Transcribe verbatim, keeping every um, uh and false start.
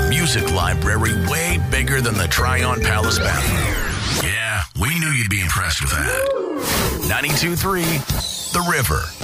a music library way bigger than the Tryon Palace bathroom. Yeah, we knew you'd be impressed with that. ninety-two point three The River.